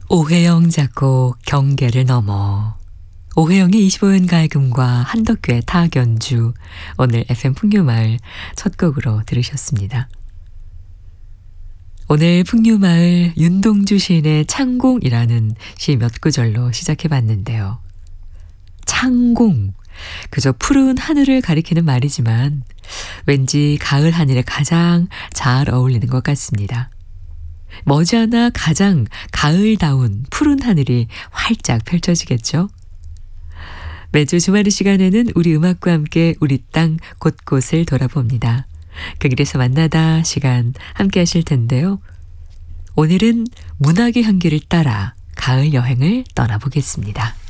오혜영 작곡 경계를 넘어, 오혜영의 25연 가야금과 한덕규의 타견주, 오늘 FM 풍류마을 첫 곡으로 들으셨습니다. 오늘 풍류마을 윤동주 시인의 창공이라는 시 몇 구절로 시작해봤는데요. 창공, 그저 푸른 하늘을 가리키는 말이지만 왠지 가을 하늘에 가장 잘 어울리는 것 같습니다. 머지않아 가장 가을다운 푸른 하늘이 활짝 펼쳐지겠죠? 매주 주말 이 시간에는 우리 음악과 함께 우리 땅 곳곳을 돌아봅니다. 그 길에서 만나다 시간 함께 하실 텐데요. 오늘은 문학의 향기를 따라 가을 여행을 떠나보겠습니다.